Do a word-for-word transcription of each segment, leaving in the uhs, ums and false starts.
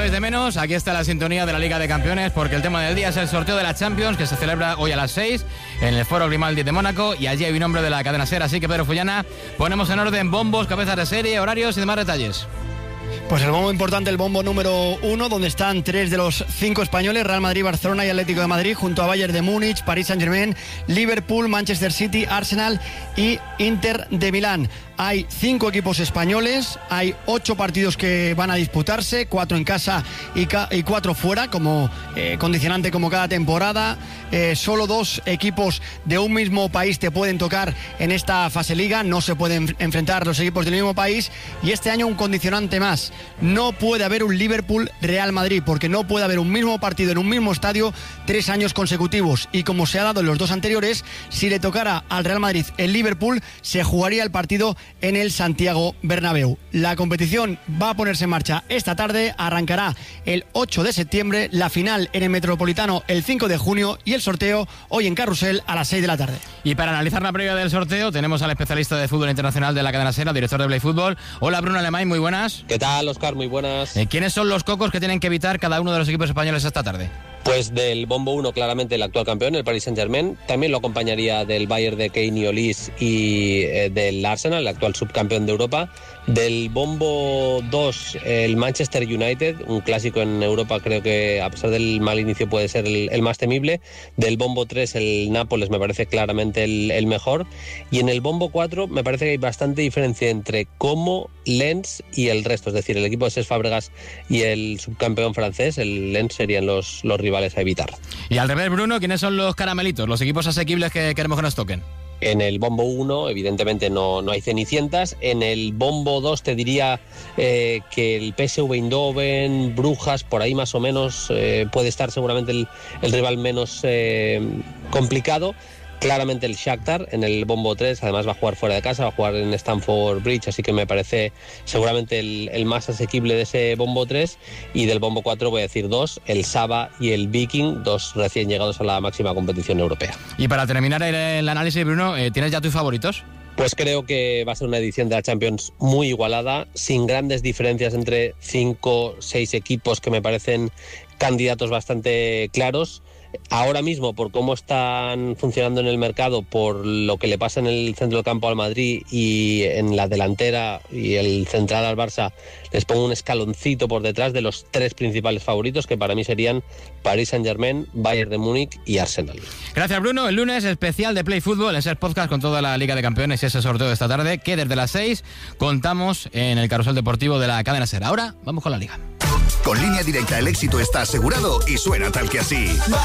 echabais de menos, aquí está la sintonía de la Liga de Campeones, porque el tema del día es el sorteo de la Champions, que se celebra hoy a las seis en el Foro Grimaldi de Mónaco, y allí hay un nombre de la cadena SER. Así que, Pedro Fullana, ponemos en orden bombos, cabezas de serie, horarios y demás detalles. Pues el bombo importante, el bombo número uno, donde están tres de los cinco españoles: Real Madrid, Barcelona y Atlético de Madrid, junto a Bayern de Múnich, París Saint-Germain, Liverpool, Manchester City, Arsenal y Inter de Milán. Hay cinco equipos españoles, hay ocho partidos que van a disputarse, cuatro en casa y, ca- y cuatro fuera, como eh, condicionante como cada temporada. Eh, solo dos equipos de un mismo país te pueden tocar en esta fase liga, no se pueden enfrentar los equipos del mismo país, y este año un condicionante más: no puede haber un Liverpool-Real Madrid, porque no puede haber un mismo partido en un mismo estadio tres años consecutivos, y como se ha dado en los dos anteriores, si le tocara al Real Madrid el Liverpool, se jugaría el partido en el Santiago Bernabéu. La competición va a ponerse en marcha esta tarde, arrancará el ocho de septiembre, la final en el Metropolitano el cinco de junio y el sorteo hoy en Carrusel a las seis de la tarde. Y para analizar la previa del sorteo tenemos al especialista de fútbol internacional de la cadena SER, director de Play Fútbol. Hola, Bruno Alemán, muy buenas. ¿Qué tal, Óscar? Muy buenas. Eh, ¿Quiénes son los cocos que tienen que evitar cada uno de los equipos españoles esta tarde? Pues del bombo uno, claramente el actual campeón, el Paris Saint-Germain. También lo acompañaría del Bayern de Kane y Olís y eh, del Arsenal, el actual subcampeón de Europa. Del bombo dos, el Manchester United, un clásico en Europa, creo que a pesar del mal inicio puede ser el, el más temible. Del bombo tres, el Nápoles, me parece claramente el, el mejor. Y en el bombo cuatro me parece que hay bastante diferencia entre Como, Lens y el resto. Es decir, el equipo de Cesc Fábregas y el subcampeón francés, el Lens, serían los, los rivales a evitar. Y al revés, Bruno, ¿quiénes son los caramelitos, los equipos asequibles que queremos que nos toquen? En el bombo uno, evidentemente, no, no hay cenicientas. En el bombo dos te diría eh, que el P S V Eindhoven, Brujas, por ahí más o menos eh, puede estar seguramente el, el rival menos eh, complicado. Claramente el Shakhtar en el bombo tres, además va a jugar fuera de casa, va a jugar en Stamford Bridge, así que me parece seguramente el, el más asequible de ese bombo tres. Y del bombo cuatro voy a decir dos, el Saba y el Viking, dos recién llegados a la máxima competición europea. Y para terminar el, el análisis, Bruno, eh, ¿tienes ya tus favoritos? Pues creo que va a ser una edición de la Champions muy igualada, sin grandes diferencias entre cinco, seis equipos que me parecen candidatos bastante claros. Ahora mismo, por cómo están funcionando en el mercado, por lo que le pasa en el centro del campo al Madrid y en la delantera y el central al Barça, les pongo un escaloncito por detrás de los tres principales favoritos, que para mí serían Paris Saint-Germain, Bayern de Múnich y Arsenal. Gracias, Bruno. El lunes especial de Play Fútbol, es el podcast con toda la Liga de Campeones y ese sorteo de esta tarde, que desde las seis contamos en el carrusel deportivo de la cadena SER. Ahora vamos con la Liga. Con Línea Directa el éxito está asegurado y suena tal que así.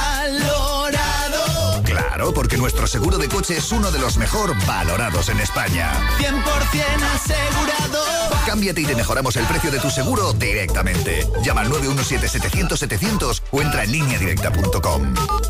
¡Valorado! Claro, porque nuestro seguro de coche es uno de los mejor valorados en España. cien por ciento asegurado. Cámbiate y te mejoramos el precio de tu seguro directamente. Llama al nueve uno siete, setecientos, setecientos o entra en línea directa punto com.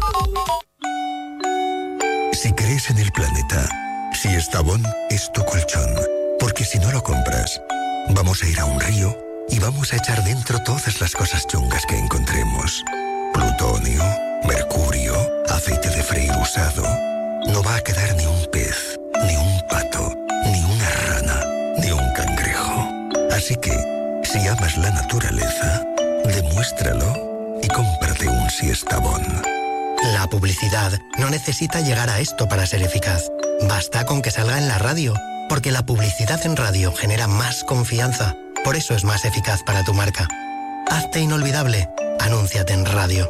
Si crees en el planeta, si Estavón es tu colchón, porque si no lo compras, vamos a ir a un río y vamos a echar dentro todas las cosas chungas que encontremos. Plutonio, mercurio, aceite de freír usado. No va a quedar ni un pez, ni un pato, ni una rana, ni un cangrejo. Así que, si amas la naturaleza, demuéstralo y cómprate un Siestabón. La publicidad no necesita llegar a esto para ser eficaz. Basta con que salga en la radio, porque la publicidad en radio genera más confianza. Por eso es más eficaz para tu marca. Hazte inolvidable. Anúnciate en radio.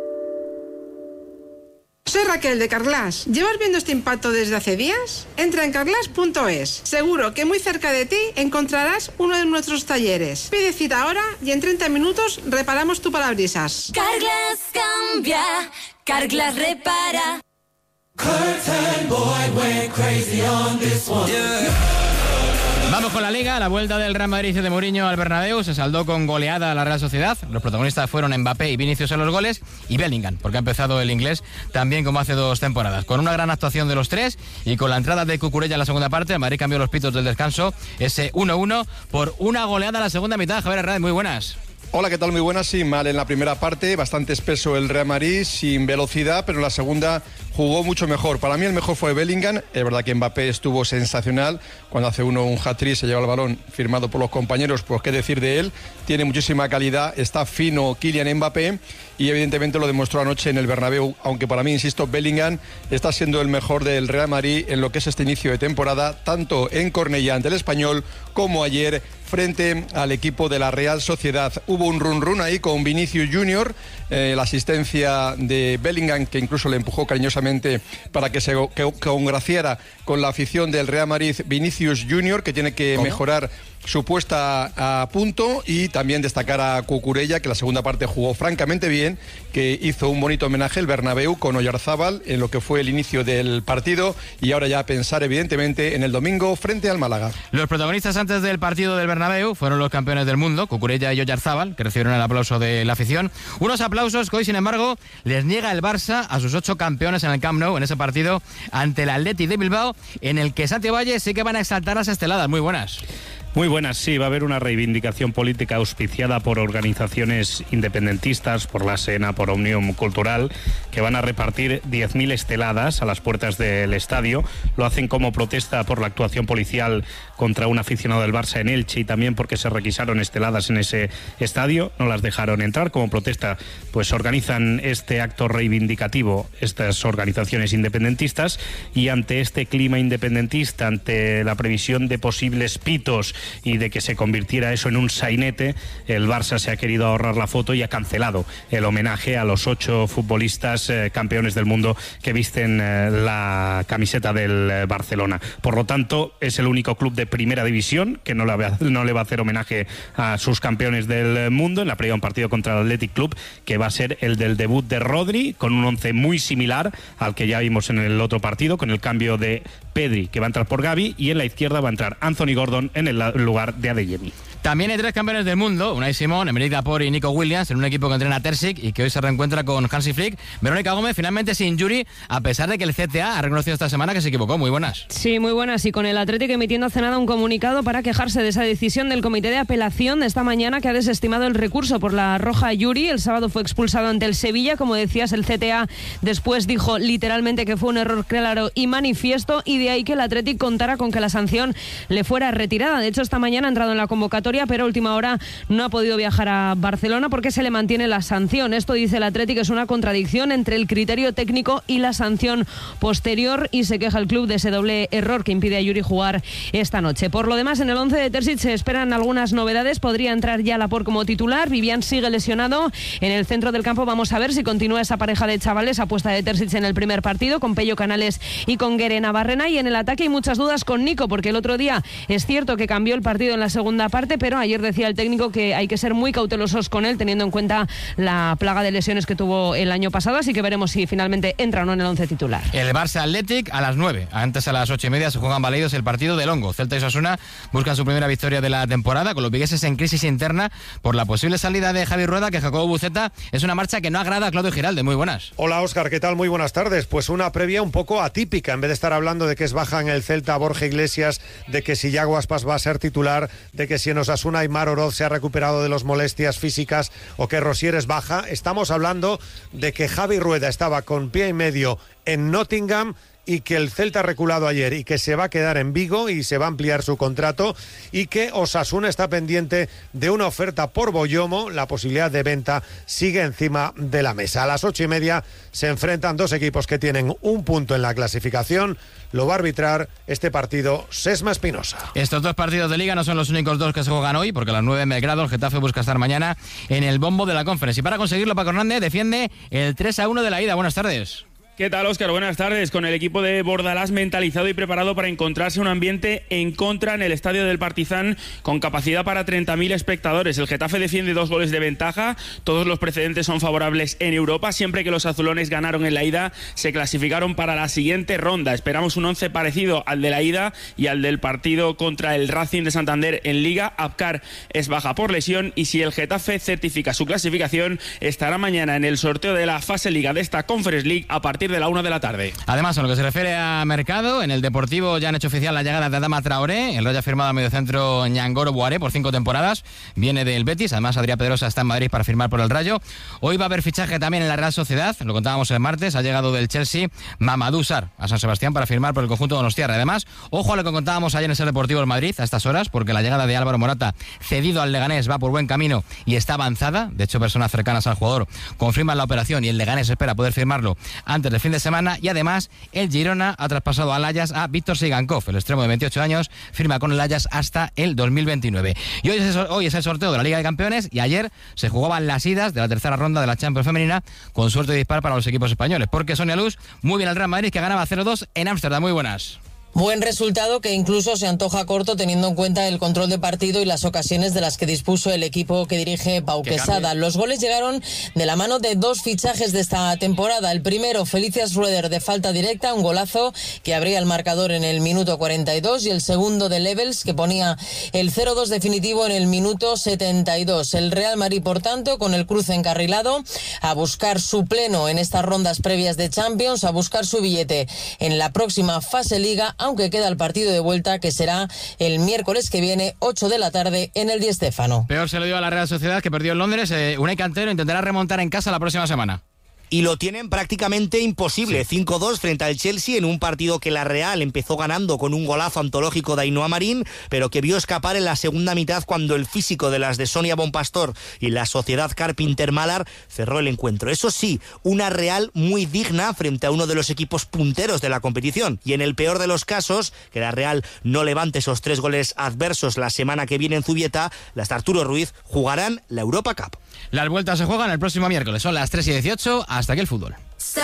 Soy Raquel de Carglass. ¿Llevas viendo este impacto desde hace días? Entra en carglass punto es. Seguro que muy cerca de ti encontrarás uno de nuestros talleres. Pide cita ahora y en treinta minutos reparamos tu parabrisas. Carglass cambia, Carglass repara. Curtain boy went crazy on this one. Yeah. Vamos con la Liga. La vuelta del Real Madrid de Mourinho al Bernabéu se saldó con goleada a la Real Sociedad. Los protagonistas fueron Mbappé y Vinicius en los goles y Bellingham, porque ha empezado el inglés también como hace dos temporadas. Con una gran actuación de los tres y con la entrada de Cucurella en la segunda parte, el Madrid cambió los pitos del descanso, ese uno uno por una goleada en la segunda mitad. Javier Hernández, muy buenas. Hola, ¿qué tal? Muy buenas. Sí, mal en la primera parte, bastante espeso el Real Madrid, sin velocidad, pero en la segunda jugó mucho mejor. Para mí el mejor fue Bellingham. Es verdad que Mbappé estuvo sensacional. Cuando hace uno un hat-trick, se lleva el balón firmado por los compañeros, pues qué decir de él. Tiene muchísima calidad, está fino Kylian Mbappé y evidentemente lo demostró anoche en el Bernabéu, aunque para mí, insisto, Bellingham está siendo el mejor del Real Madrid en lo que es este inicio de temporada, tanto en Cornellá ante el Español como ayer frente al equipo de la Real Sociedad. Hubo un run run ahí con Vinicius Junior, eh, la asistencia de Bellingham, que incluso le empujó cariñosamente para que se que, que congraciara con la afición del Real Madrid. Vinicius Junior, que tiene que ¿Cómo? mejorar su puesta a punto, y también destacar a Cucurella, que la segunda parte jugó francamente bien, que hizo un bonito homenaje el Bernabéu con Oyarzábal en lo que fue el inicio del partido, y ahora ya pensar evidentemente en el domingo frente al Málaga. Los protagonistas antes del partido del Bernabéu fueron los campeones del mundo, Cucurella y Oyarzábal, que recibieron el aplauso de la afición. Unos aplausos que hoy, sin embargo, les niega el Barça a sus ocho campeones en el Camp Nou, en ese partido ante el Athletic de Bilbao, en el que Santi Valle sí que van a exaltar las esteladas. Muy buenas. Muy buenas, sí, va a haber una reivindicación política auspiciada por organizaciones independentistas, por la Sena, por Omnium Cultural, que van a repartir diez mil esteladas a las puertas del estadio. Lo hacen como protesta por la actuación policial contra un aficionado del Barça en Elche, y también porque se requisaron esteladas en ese estadio, no las dejaron entrar. Como protesta, pues organizan este acto reivindicativo estas organizaciones independentistas, y ante este clima independentista, ante la previsión de posibles pitos y de que se convirtiera eso en un sainete, el Barça se ha querido ahorrar la foto y ha cancelado el homenaje a los ocho futbolistas eh, campeones del mundo que visten eh, la camiseta del eh, Barcelona. Por lo tanto, es el único club de primera división que no le, va, no le va a hacer homenaje a sus campeones del mundo en la previa de un partido contra el Athletic Club, que va a ser el del debut de Rodri, con un once muy similar al que ya vimos en el otro partido, con el cambio de Pedri, que va a entrar por Gavi, y en la izquierda va a entrar Anthony Gordon en el lugar de Adeyemi. También hay tres campeones del mundo, Unai Simón, Emerick Laporte y Nico Williams, en un equipo que entrena Terzic y que hoy se reencuentra con Hansi Flick. Verónica Gómez finalmente sin Yuri, a pesar de que el C T A ha reconocido esta semana que se equivocó. Muy buenas. Sí, muy buenas, y con el Atlético emitiendo hace nada un comunicado para quejarse de esa decisión del Comité de Apelación de esta mañana, que ha desestimado el recurso por la roja a Yuri. El sábado fue expulsado ante el Sevilla, como decías, el C T A después dijo literalmente que fue un error claro y manifiesto, y de ahí que el Atlético contara con que la sanción le fuera retirada. De hecho, esta mañana ha entrado en la convocatoria, pero a última hora no ha podido viajar a Barcelona porque se le mantiene la sanción. Esto, dice el Atlético, es una contradicción entre el criterio técnico y la sanción posterior, y se queja el club de ese doble error que impide a Yuri jugar esta noche. Por lo demás, en el once de Terzic se esperan algunas novedades. Podría entrar ya Laporte como titular. Vivian sigue lesionado. En el centro del campo vamos a ver si continúa esa pareja de chavales, apuesta de Terzic en el primer partido, con Pello Canales y con Guere Navarrena. Y en el ataque hay muchas dudas con Nico, porque el otro día es cierto que cambió el partido en la segunda parte, pero ayer decía el técnico que hay que ser muy cautelosos con él, teniendo en cuenta la plaga de lesiones que tuvo el año pasado, así que veremos si finalmente entra o no en el once titular. El Barça Athletic a las nueve, antes a las ocho y media se juegan Baleidos el partido de Longo. Celta y Osasuna buscan su primera victoria de la temporada, con los vigueses en crisis interna por la posible salida de Javi Rueda, que Jacobo Buceta es una marcha que no agrada a Claudio Giralde. Muy buenas. Hola Óscar, ¿qué tal? Muy buenas tardes. Pues una previa un poco atípica, en vez de estar hablando de que es baja en el Celta Borja Iglesias, de que si Yago Aspas va a ser titular, de que si en Osasuna Aimar Oroz se ha recuperado de las molestias físicas o que Rosier es baja, estamos hablando de que Javi Rueda estaba con pie y medio en Nottingham, y que el Celta ha reculado ayer y que se va a quedar en Vigo y se va a ampliar su contrato, y que Osasuna está pendiente de una oferta por Boyomo. La posibilidad de venta sigue encima de la mesa. A las ocho y media se enfrentan dos equipos que tienen un punto en la clasificación. Lo va a arbitrar este partido Sesma Espinosa. Estos dos partidos de Liga no son los únicos dos que se juegan hoy, porque a las nueve en Belgrado el Getafe busca estar mañana en el bombo de la Conference. Y para conseguirlo, Paco Hernández defiende el tres a uno de la ida. Buenas tardes. ¿Qué tal, Óscar? Buenas tardes. Con el equipo de Bordalás mentalizado y preparado para encontrarse un ambiente en contra en el estadio del Partizan, con capacidad para treinta mil espectadores. El Getafe defiende dos goles de ventaja. Todos los precedentes son favorables en Europa. Siempre que los azulones ganaron en la ida, se clasificaron para la siguiente ronda. Esperamos un once parecido al de la ida y al del partido contra el Racing de Santander en Liga. Abkar es baja por lesión, y si el Getafe certifica su clasificación, estará mañana en el sorteo de la fase Liga de esta Conference League a partir partir de la una de la tarde. Además, en lo que se refiere a mercado, en el Deportivo ya han hecho oficial la llegada de Adama Traoré. El Rayo ha firmado al mediocentro Ñangoro Boaré por cinco temporadas. Viene del Betis. Además, Adrián Pedrosa está en Madrid para firmar por el Rayo. Hoy va a haber fichaje también en la Real Sociedad. Lo contábamos el martes. Ha llegado del Chelsea Mamadou Sarr a San Sebastián para firmar por el conjunto donostiarra. Además, ojo a lo que contábamos ayer en el Deportivo del Madrid a estas horas, porque la llegada de Álvaro Morata, cedido al Leganés, va por buen camino y está avanzada. De hecho, personas cercanas al jugador confirman la operación y el Leganés espera poder firmarlo antes del fin de semana. Y además, el Girona ha traspasado al Ajax a Víctor Sigankov, el extremo de veintiocho años, firma con el Ajax hasta el dos mil veintinueve. Y hoy es, hoy es el sorteo de la Liga de Campeones y ayer se jugaban las idas de la tercera ronda de la Champions femenina con suerte de dispar para los equipos españoles, porque Sonia Luz, muy bien el Real Madrid, que ganaba cero dos en Ámsterdam. Muy buenas. Buen resultado que incluso se antoja corto teniendo en cuenta el control de partido y las ocasiones de las que dispuso el equipo que dirige Pau Quesada. Los goles llegaron de la mano de dos fichajes de esta temporada. El primero, Felicia Schroeder, de falta directa, un golazo que abría el marcador en el minuto cuarenta y dos, y el segundo de Levels, que ponía el cero dos definitivo en el minuto setenta y dos. El Real Madrid, por tanto, con el cruce encarrilado, a buscar su pleno en estas rondas previas de Champions, a buscar su billete en la próxima fase Liga, aunque queda el partido de vuelta, que será el miércoles que viene, ocho de la tarde, en el Di Stéfano. Peor se lo dio a la Real Sociedad, que perdió en Londres. Eh, Unai Cantero intentará remontar en casa la próxima semana. Y lo tienen prácticamente imposible. Sí. cinco dos frente al Chelsea en un partido que la Real empezó ganando con un golazo antológico de Ainhoa Marín, pero que vio escapar en la segunda mitad cuando el físico de las de Sonia Bonpastor y la Sociedad Carpinter-Malar cerró el encuentro. Eso sí, una Real muy digna frente a uno de los equipos punteros de la competición. Y en el peor de los casos, que la Real no levante esos tres goles adversos la semana que viene en Zubieta, las de Arturo Ruiz jugarán la Europa Cup. Las vueltas se juegan el próximo miércoles, son las tres y dieciocho. Hasta aquí el fútbol.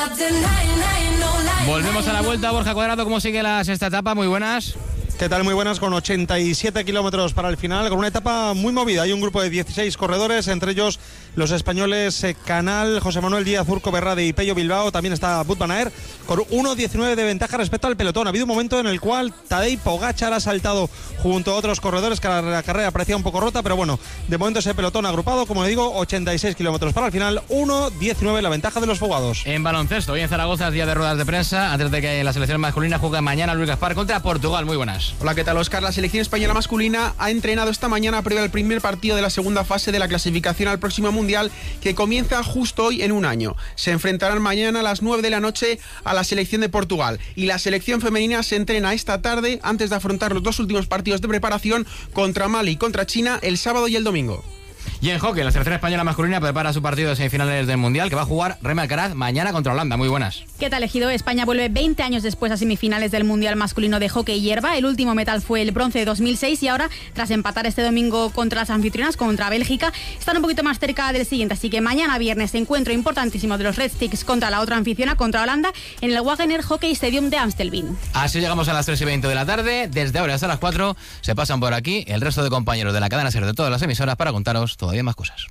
Volvemos a la vuelta. Borja Cuadrado, ¿cómo sigue la sexta etapa? Muy buenas. ¿Qué tal? Muy buenas, con ochenta y siete kilómetros para el final, con una etapa muy movida. Hay un grupo de dieciséis corredores, entre ellos los españoles eh, Canal, José Manuel Díaz, Urco Berrade y Pello Bilbao. También está Wout van Aert, con uno diecinueve de ventaja respecto al pelotón. Ha habido un momento en el cual Tadej Pogačar ha saltado junto a otros corredores, que la carrera parecía un poco rota, pero bueno, de momento ese pelotón agrupado, como digo, ochenta y seis kilómetros para el final, uno diecinueve la ventaja de los fogados. En baloncesto, hoy en Zaragoza es día de ruedas de prensa, antes de que la selección masculina juegue mañana Luis Gaspar contra Portugal. Muy buenas. Hola, ¿qué tal, Óscar? La selección española masculina ha entrenado esta mañana previo al primer partido de la segunda fase de la clasificación al próximo Mundial, que comienza justo hoy en un año. Se enfrentarán mañana a las nueve de la noche a la selección de Portugal, y la selección femenina se entrena esta tarde antes de afrontar los dos últimos partidos de preparación contra Mali y contra China el sábado y el domingo. Y en hockey, la selección española masculina prepara su partido de semifinales del Mundial, que va a jugar Remy Alcaraz mañana contra Holanda. Muy buenas. ¿Qué tal, Ejido? España vuelve veinte años después a semifinales del Mundial masculino de hockey hierba. El último metal fue el bronce de dos mil seis, y ahora, tras empatar este domingo contra las anfitrionas, contra Bélgica, están un poquito más cerca del siguiente. Así que mañana viernes, encuentro importantísimo de los Red Sticks contra la otra anfitriona, contra Holanda, en el Wagener Hockey Stadium de Amstelveen. Así llegamos a las tres y veinte de la tarde. Desde ahora hasta las cuatro se pasan por aquí el resto de compañeros de la cadena SER de todas las emisoras para contaros todavía más cosas.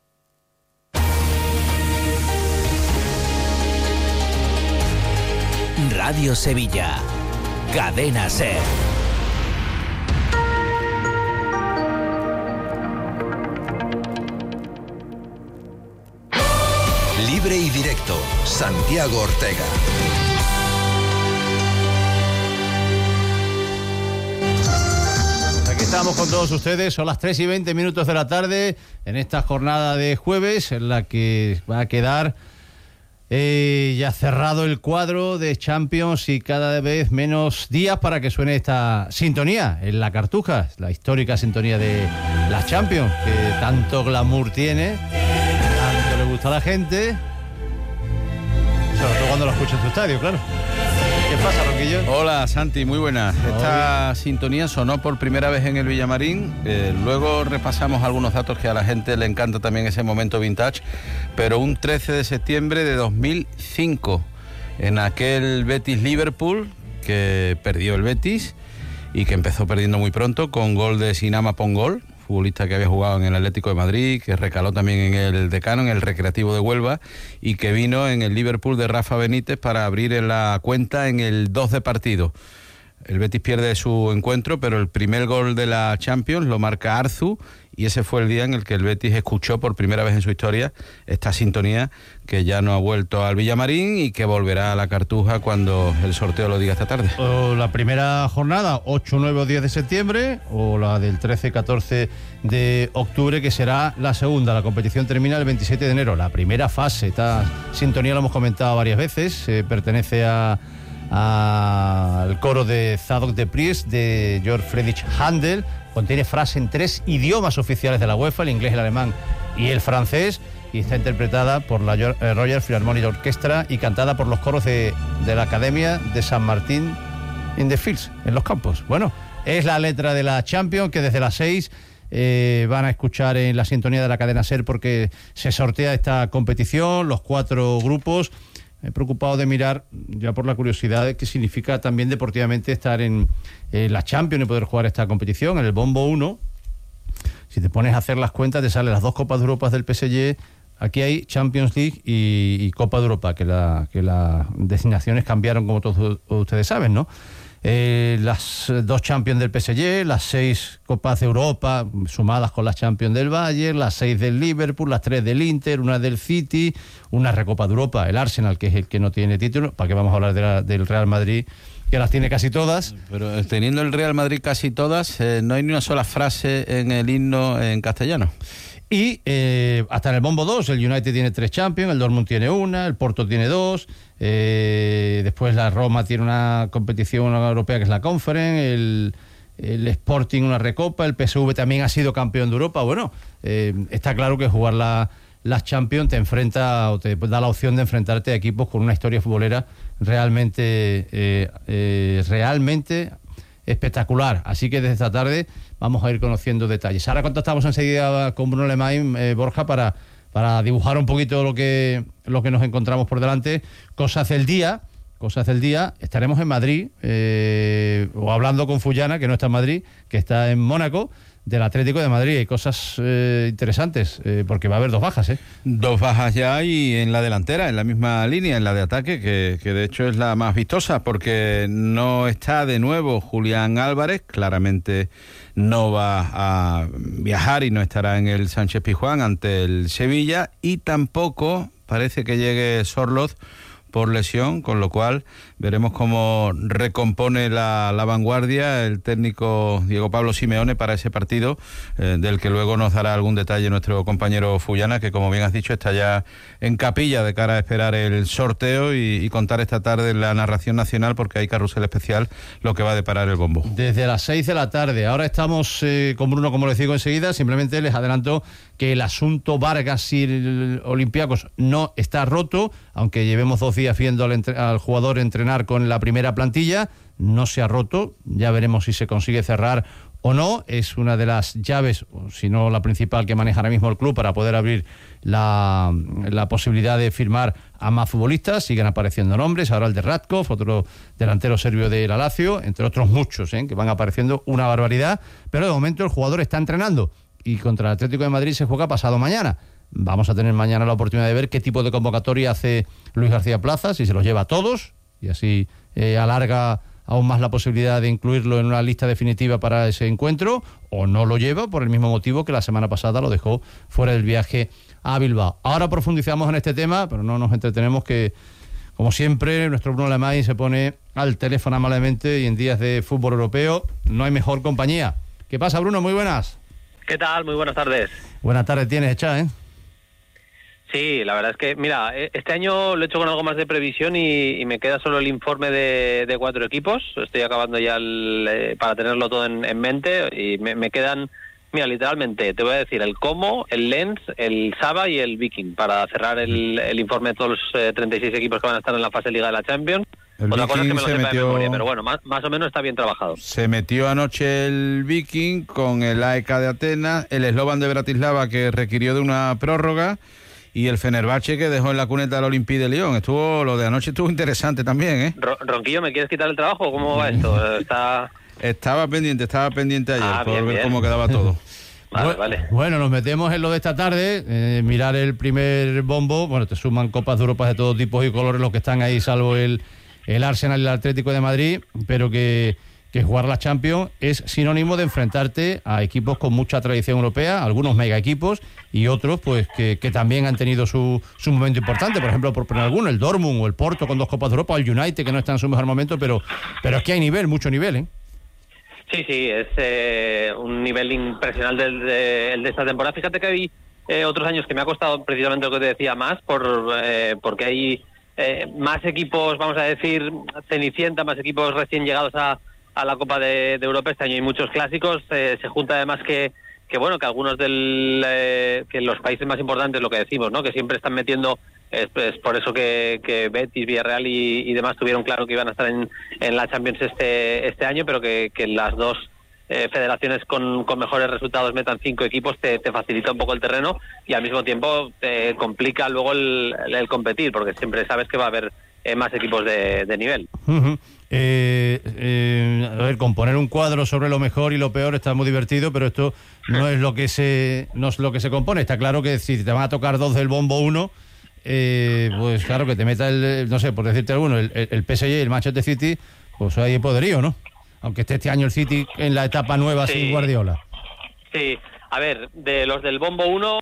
Radio Sevilla, Cadena SER. Libre y directo, Santiago Ortega. Aquí estamos con todos ustedes, son las tres y veinte minutos de la tarde en esta jornada de jueves, en la que va a quedar Eh, ya cerrado el cuadro de Champions y cada vez menos días para que suene esta sintonía en la Cartuja, la histórica sintonía de la Champions, que tanto glamour tiene, tanto le gusta a la gente, sobre todo cuando lo escucha en su estadio, claro. ¿Qué pasa, Roquillo? Hola, Santi, muy buenas. Esta sintonía sonó por primera vez en el Villamarín. Eh, luego repasamos algunos datos que a la gente le encanta también ese momento vintage. Pero un trece de septiembre de dos mil cinco, en aquel Betis-Liverpool, que perdió el Betis y que empezó perdiendo muy pronto con gol de Sinama Pongol, futbolista que había jugado en el Atlético de Madrid, que recaló también en el Decano, en el Recreativo de Huelva, y que vino en el Liverpool de Rafa Benítez para abrir en la cuenta en el dos de partido. El Betis pierde su encuentro, pero el primer gol de la Champions lo marca Arzu, y ese fue el día en el que el Betis escuchó por primera vez en su historia esta sintonía que ya no ha vuelto al Villamarín y que volverá a la Cartuja cuando el sorteo lo diga esta tarde. O la primera jornada, ocho, nueve o diez de septiembre, o la del trece, catorce de octubre, que será la segunda. La competición termina el veintisiete de enero. La primera fase, esta sintonía lo hemos comentado varias veces, eh, pertenece a al coro de Zadok de Priest de Georg Friedrich Händel. Contiene frase en tres idiomas oficiales de la UEFA, el inglés, el alemán y el francés, y está interpretada por la Royal Philharmonic Orchestra y cantada por los coros de, de la Academia de San Martín in the Fields, en los campos. Bueno, es la letra de la Champions que desde las seis eh, van a escuchar en la sintonía de la cadena SER, porque se sortea esta competición, los cuatro grupos. Me he preocupado de mirar, ya por la curiosidad, de qué significa también deportivamente estar en, en la Champions y poder jugar esta competición. En el Bombo uno, si te pones a hacer las cuentas, te salen las dos Copas de Europa del P S G. Aquí hay Champions League y, y Copa de Europa, que, la, que las designaciones cambiaron, como todos ustedes saben, ¿no? Eh, las dos Champions del P S G, las seis Copas de Europa sumadas con las Champions del Bayern, las seis del Liverpool, las tres del Inter, una del City, una Recopa de Europa, el Arsenal, que es el que no tiene título. ¿Para qué vamos a hablar de la, del Real Madrid, que las tiene casi todas? Pero teniendo el Real Madrid casi todas, eh, no hay ni una sola frase en el himno en castellano. Y eh, hasta en el Bombo dos, el United tiene tres Champions, el Dortmund tiene una, el Porto tiene dos, eh, después la Roma tiene una competición europea que es la Conference, el, el Sporting una Recopa, el P S V también ha sido campeón de Europa. Bueno, eh, está claro que jugar la, las Champions te enfrenta o te da la opción de enfrentarte a equipos con una historia futbolera realmente, eh, eh, realmente espectacular. Así que desde esta tarde vamos a ir conociendo detalles. Ahora contactamos enseguida con Bruno Lemain, eh, Borja, para, para dibujar un poquito lo que, lo que nos encontramos por delante. Cosas del día, cosas del día. Estaremos en Madrid, eh, o hablando con Fullana, que no está en Madrid, que está en Mónaco, del Atlético de Madrid. Hay cosas eh, interesantes, eh, porque va a haber dos bajas, ¿eh? Dos bajas ya, y en la delantera, en la misma línea, en la de ataque, que, que de hecho es la más vistosa, porque no está de nuevo Julián Álvarez, claramente no va a viajar y no estará en el Sánchez Pizjuán ante el Sevilla, y tampoco parece que llegue Sorloth por lesión, con lo cual veremos cómo recompone la, la vanguardia el técnico Diego Pablo Simeone para ese partido, eh, del que luego nos dará algún detalle nuestro compañero Fullana, que como bien has dicho está ya en capilla de cara a esperar el sorteo y, y contar esta tarde la narración nacional, porque hay carrusel especial, lo que va a deparar el bombo. Desde las seis de la tarde. Ahora estamos eh, con Bruno, como les digo enseguida. Simplemente les adelanto que el asunto Vargas y el Olympiacos no está roto, aunque llevemos dos días viendo al, entre, al jugador entrenar con la primera plantilla. No se ha roto, ya veremos si se consigue cerrar o no. Es una de las llaves, si no la principal, que maneja ahora mismo el club para poder abrir la, la posibilidad de firmar a más futbolistas. Siguen apareciendo nombres, ahora el de Radkov, otro delantero serbio de la Lazio, entre otros muchos, ¿eh? que van apareciendo una barbaridad, pero de momento el jugador está entrenando y contra el Atlético de Madrid se juega pasado mañana. Vamos a tener mañana la oportunidad de ver qué tipo de convocatoria hace Luis García Plaza, si se los lleva a todos y así eh, alarga aún más la posibilidad de incluirlo en una lista definitiva para ese encuentro, o no lo lleva por el mismo motivo que la semana pasada lo dejó fuera del viaje a Bilbao. Ahora profundizamos en este tema, pero no nos entretenemos, que como siempre nuestro Bruno Lemain se pone al teléfono amablemente, y en días de fútbol europeo no hay mejor compañía. ¿Qué pasa, Bruno? Muy buenas. ¿Qué tal? Muy buenas tardes. Buenas tardes tienes hecha, ¿eh? Sí, la verdad es que, mira, este año lo he hecho con algo más de previsión y, y me queda solo el informe de, de cuatro equipos. Estoy acabando ya el, eh, para tenerlo todo en, en mente, y me, me quedan, mira, literalmente, te voy a decir el Como, el Lens, el Saba y el Viking, para cerrar el, el informe de todos los eh, treinta y seis equipos que van a estar en la fase Liga de la Champions. El Otra cosa es que me lo se sepa metió... de memoria, pero bueno, más, más o menos está bien trabajado. Se metió anoche el Viking con el A E K de Atenas, el Slovan de Bratislava, que requirió de una prórroga, y el Fenerbahce, que dejó en la cuneta al Olympique de Lyon. Estuvo, lo de anoche estuvo interesante también, ¿eh? Ronquillo, ¿me quieres quitar el trabajo? ¿Cómo va esto? Está... Estaba pendiente, estaba pendiente ayer, ah, por bien, ver bien. cómo quedaba todo. Vale, vale. Bueno, nos metemos en lo de esta tarde, eh, mirar el primer bombo. Bueno, te suman Copas de Europa de todo tipo y colores los que están ahí, salvo el, el Arsenal y el Atlético de Madrid, pero que que jugar la Champions es sinónimo de enfrentarte a equipos con mucha tradición europea, algunos mega equipos y otros pues que, que también han tenido su, su momento importante. Por ejemplo, por poner alguno, el Dortmund o el Porto con dos Copas de Europa, o el United, que no está en su mejor momento, pero, pero es que hay nivel, mucho nivel, ¿eh? Sí, sí, es eh, un nivel impresionante el de, el de esta temporada. Fíjate que hay eh, otros años que me ha costado precisamente lo que te decía más, por eh, porque hay eh, más equipos, vamos a decir, cenicienta, más equipos recién llegados a, a la Copa de, de Europa. Este año hay muchos clásicos, eh, se junta además que, que bueno, que algunos del eh, que los países más importantes, lo que decimos, ¿no? Que siempre están metiendo. Es, es por eso que, que Betis, Villarreal y, y demás tuvieron claro que iban a estar en, en la Champions este este año, pero que, que las dos eh, federaciones con, con mejores resultados metan cinco equipos te, te facilita un poco el terreno y al mismo tiempo te complica luego el, el, el competir, porque siempre sabes que va a haber eh, más equipos de, de nivel. Uh-huh. eh, eh, a ver, componer un cuadro sobre lo mejor y lo peor está muy divertido, pero esto no es lo que se no es lo que se compone. Está claro que si te van a tocar dos del bombo uno, Eh, pues claro, que te meta el, no sé, por decirte alguno, el, el P S G y el Manchester City, pues ahí hay poderío, ¿no? Aunque esté este año el City en la etapa nueva sí. sin Guardiola. Sí, a ver, de los del bombo uno,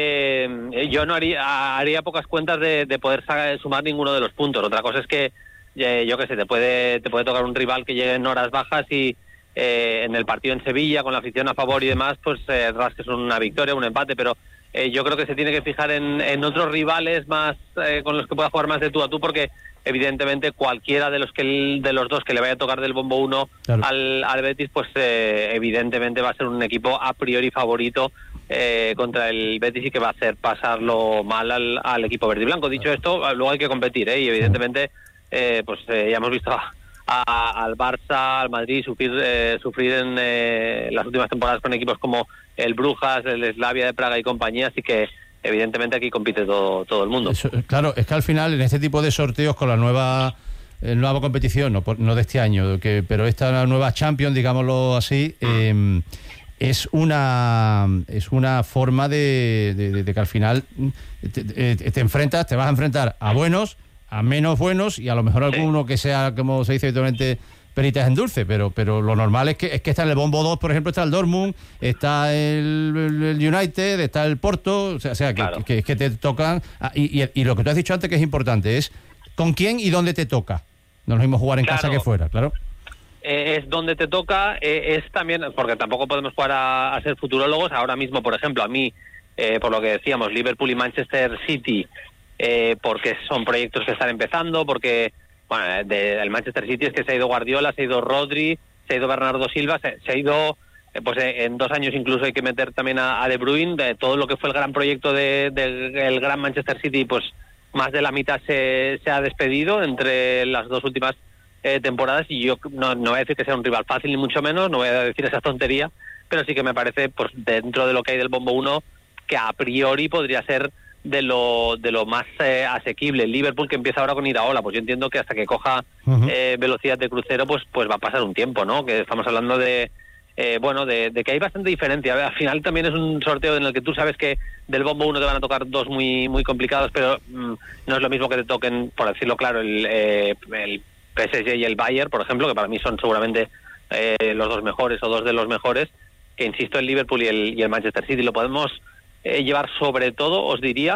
eh, yo no haría haría pocas cuentas de, de poder sumar ninguno de los puntos. Otra cosa es que, eh, yo qué sé, te puede te puede tocar un rival que llegue en horas bajas y eh, en el partido en Sevilla, con la afición a favor y demás, pues eh, rasques una victoria, un empate, pero Eh, yo creo que se tiene que fijar en, en otros rivales más eh, con los que pueda jugar más de tú a tú, porque evidentemente cualquiera de los que de los dos que le vaya a tocar del bombo uno claro. al, al Betis, pues eh, evidentemente va a ser un equipo a priori favorito eh, contra el Betis y que va a hacer pasarlo mal al, al equipo verde y blanco. Dicho esto, luego hay que competir, ¿eh? Y evidentemente eh, pues eh, ya hemos visto a, a, al Barça, al Madrid sufrir eh, sufrir en eh, las últimas temporadas con equipos como el Brujas, el Slavia de Praga y compañía, así que evidentemente aquí compite todo todo el mundo. Eso, claro, es que al final en este tipo de sorteos con la nueva eh, nueva competición, no, no de este año, que, pero esta nueva Champions, digámoslo así, eh, es una es una forma de, de, de que al final te, te, te enfrentas, te vas a enfrentar a buenos, a menos buenos y a lo mejor alguno sí. que sea, como se dice habitualmente, peritas en dulce, pero pero lo normal es que es que está en el bombo dos, por ejemplo, está el Dortmund, está el, el United, está el Porto, o sea, o sea que, claro. que, que, que te tocan. Ah, y, y, y lo que tú has dicho antes que es importante es con quién y dónde te toca. No es lo mismo jugar en claro. casa que fuera, claro. Eh, es donde te toca, eh, es también, porque tampoco podemos jugar a, a ser futurólogos. Ahora mismo, por ejemplo, a mí, eh, por lo que decíamos, Liverpool y Manchester City, eh, porque son proyectos que están empezando, porque bueno, de, del Manchester City es que se ha ido Guardiola, se ha ido Rodri, se ha ido Bernardo Silva, se, se ha ido, eh, pues eh, en dos años incluso hay que meter también a, a De Bruyne, de todo lo que fue el gran proyecto del de, de, gran Manchester City, pues más de la mitad se, se ha despedido entre las dos últimas eh, temporadas, y yo no, no voy a decir que sea un rival fácil ni mucho menos, no voy a decir esa tontería, pero sí que me parece, pues dentro de lo que hay del bombo uno, que a priori podría ser de lo de lo más eh, asequible. El Liverpool, que empieza ahora con Iraola, pues yo entiendo que hasta que coja uh-huh. eh, velocidad de crucero, pues pues va a pasar un tiempo, ¿no? Que estamos hablando de eh, bueno, de, de que hay bastante diferencia. A ver, al final también es un sorteo en el que tú sabes que del bombo uno te van a tocar dos muy muy complicados, pero mm, no es lo mismo que te toquen, por decirlo claro, el, eh, el P S G y el Bayern, por ejemplo, que para mí son seguramente eh, los dos mejores o dos de los mejores, que insisto, el Liverpool y el, y el Manchester City. Lo podemos Eh, llevar sobre todo, os diría,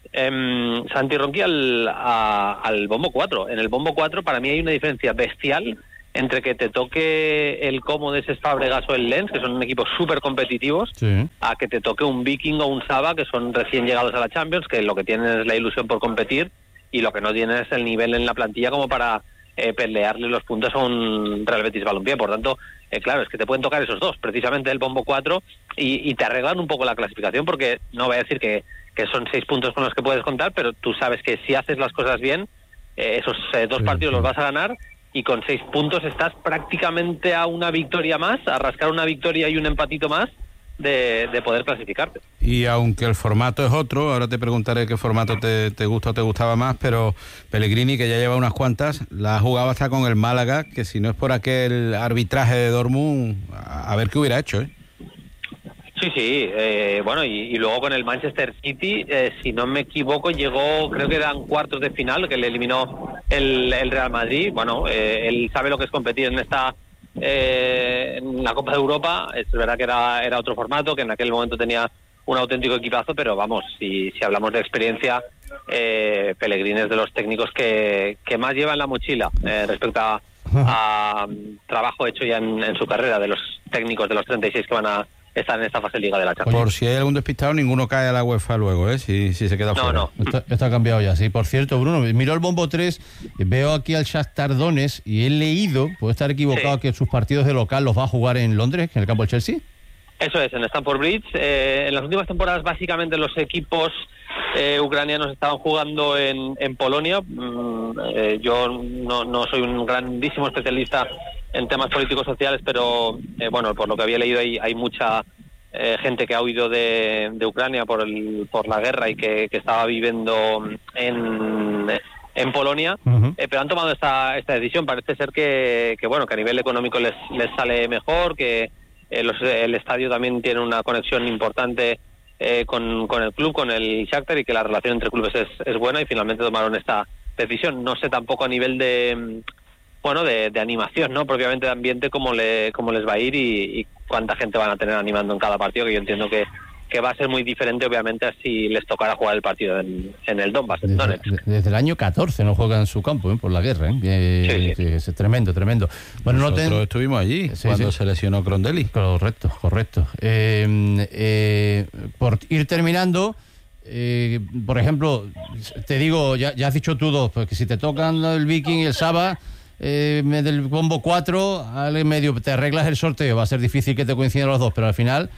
eh, Santi Ronqui al, a, al bombo cuatro. En el bombo cuatro para mí hay una diferencia bestial entre que te toque el Comodes, Fábregas o el Lens, que son equipos súper competitivos, sí. a que te toque un Viking o un Saba, que son recién llegados a la Champions, que lo que tienen es la ilusión por competir y lo que no tienen es el nivel en la plantilla como para eh, pelearle los puntos a un Real Betis Balompié. Por tanto, Eh, claro, es que te pueden tocar esos dos, precisamente el bombo cuatro, y, y te arreglan un poco la clasificación, porque no voy a decir que, que son seis puntos con los que puedes contar, pero tú sabes que si haces las cosas bien, eh, esos eh, dos sí, partidos sí. los vas a ganar, y con seis puntos estás prácticamente a una victoria más, a rascar una victoria y un empatito más de, de poder clasificarte. Y aunque el formato es otro, ahora te preguntaré qué formato te, te gusta o te gustaba más, pero Pellegrini, que ya lleva unas cuantas, la ha jugado hasta con el Málaga, que si no es por aquel arbitraje de Dortmund, a, a ver qué hubiera hecho, ¿eh? Sí, sí, eh, bueno, y, y luego con el Manchester City, eh, si no me equivoco, llegó, creo que eran cuartos de final, que le eliminó el, el Real Madrid. Bueno, eh, él sabe lo que es competir en esta eh, en la Copa de Europa. Es verdad que era, era otro formato, que en aquel momento tenía un auténtico equipazo, pero vamos, si, si hablamos de experiencia, eh, Pellegrini es de los técnicos que, que más lleva en la mochila eh, respecto a, a um, trabajo hecho ya en, en su carrera, de los técnicos de los treinta y seis que van a estar en esta fase de Liga de la Champions. Por si hay algún despistado, ninguno cae a la UEFA luego, ¿eh? Si, si se queda No, fuera. no. Esto, esto ha cambiado ya, sí. Por cierto, Bruno, miro el bombo tres, veo aquí al Shakhtar Donetsk y he leído, puedo estar equivocado, sí, que sus partidos de local los va a jugar en Londres, en el campo del Chelsea. Eso es, en Stamford Bridge. Eh, en las últimas temporadas, básicamente, los equipos eh, ucranianos estaban jugando en, en Polonia. Mm, eh, yo no, no soy un grandísimo especialista en temas políticos sociales, pero eh, bueno, por lo que había leído hay, hay mucha eh, gente que ha huido de, de Ucrania por el, por la guerra y que, que estaba viviendo en, en Polonia, uh-huh. eh, pero han tomado esta, esta decisión. Parece ser que, que bueno, que a nivel económico les, les sale mejor, que Eh, los, el estadio también tiene una conexión importante eh, con, con el club, con el Shakhtar, y que la relación entre clubes es, es buena, y finalmente tomaron esta decisión. No sé tampoco a nivel de bueno de, de animación, no propiamente de ambiente, cómo, le, cómo les va a ir y, y cuánta gente van a tener animando en cada partido, que yo entiendo que, que va a ser muy diferente, obviamente, a si les tocara jugar el partido en, en el Donbass, en Donetsk. Desde, desde el año catorce no juegan en su campo, ¿eh? Por la guerra, ¿eh? Eh, sí, sí. Es tremendo, tremendo. Bueno, Nosotros no ten... estuvimos allí sí, cuando sí. se lesionó Crondelli. Correcto, correcto. Eh, eh, por ir terminando, eh, por ejemplo, te digo, ya, ya has dicho tú dos, porque si te tocan el Viking y el Saba, eh, del bombo cuatro, al medio te arreglas el sorteo, va a ser difícil que te coincidan los dos, pero al final...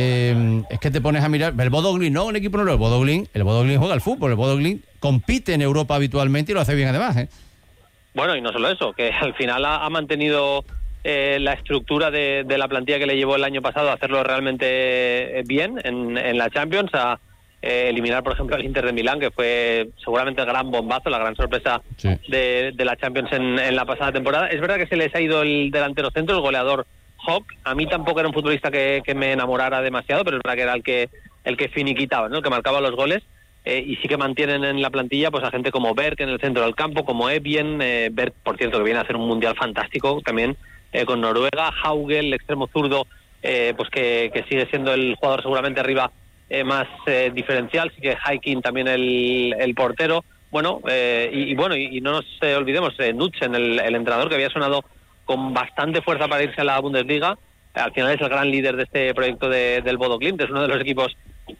Eh, es que te pones a mirar, el Bodo Glimt no, un equipo no, el Bodo Glimt, el Bodo Glimt juega al fútbol, el Bodo Glimt compite en Europa habitualmente y lo hace bien además, ¿eh? Bueno, y no solo eso, que al final ha, ha mantenido eh, la estructura de, de la plantilla que le llevó el año pasado a hacerlo realmente bien en, en la Champions, a eh, eliminar, por ejemplo, al Inter de Milán, que fue seguramente el gran bombazo, la gran sorpresa sí. de, de la Champions en, en la pasada temporada. Es verdad que se les ha ido el delantero centro, el goleador Hawk. A mí tampoco era un futbolista que, que me enamorara demasiado, pero es verdad que era el que el que finiquitaba, ¿no? El que marcaba los goles, eh, y sí que mantienen en la plantilla pues a gente como Berg en el centro del campo, como Evien, eh, Berg, por cierto, que viene a hacer un mundial fantástico también eh, con Noruega, Haugel, el extremo zurdo, eh, pues que, que sigue siendo el jugador seguramente arriba eh, más eh, diferencial, sí que Haikin también el, el portero, bueno, eh, y, y bueno, y, y no nos eh, olvidemos, eh, Nutzen, el, el entrenador que había sonado con bastante fuerza para irse a la Bundesliga, al final es el gran líder de este proyecto de, del Bodo Glimt, es uno de los equipos,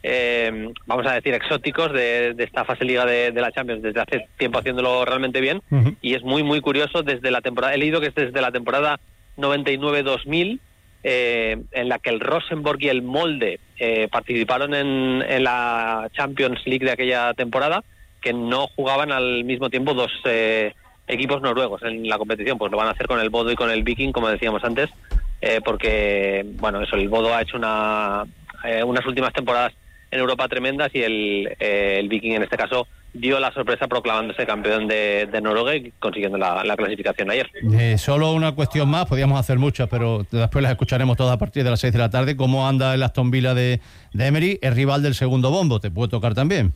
eh, vamos a decir, exóticos de, de esta fase liga de, de la Champions, desde hace tiempo haciéndolo realmente bien, uh-huh. y es muy, muy curioso desde la temporada, he leído que es desde la temporada noventa y nueve dos mil, eh, en la que el Rosenborg y el Molde eh, participaron en, en la Champions League de aquella temporada, que no jugaban al mismo tiempo dos... Eh, equipos noruegos en la competición, pues lo van a hacer con el Bodo y con el Viking, como decíamos antes, eh, porque, bueno, eso, el Bodo ha hecho una eh, unas últimas temporadas en Europa tremendas, y el, eh, el Viking en este caso dio la sorpresa proclamándose campeón de, de Noruega y consiguiendo la, la clasificación ayer. Eh, solo una cuestión más, podríamos hacer muchas, pero después las escucharemos todas a partir de las seis de la tarde. ¿Cómo anda el Aston Villa de, de Emery? Es rival del segundo bombo, ¿te puede tocar también?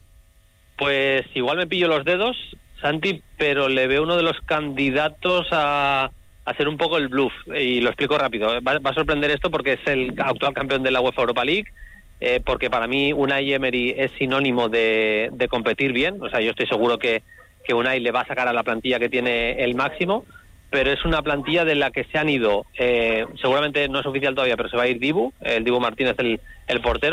Pues igual me pillo los dedos, Santi, pero le veo uno de los candidatos a, a hacer un poco el bluff, y lo explico rápido. Va, va a sorprender esto porque es el actual campeón de la UEFA Europa League, eh, porque para mí Unai Emery es sinónimo de, de competir bien. O sea, yo estoy seguro que, que Unai le va a sacar a la plantilla que tiene el máximo, pero es una plantilla de la que se han ido, eh, seguramente no es oficial todavía, pero se va a ir Dibu, el Dibu Martínez, el, el portero.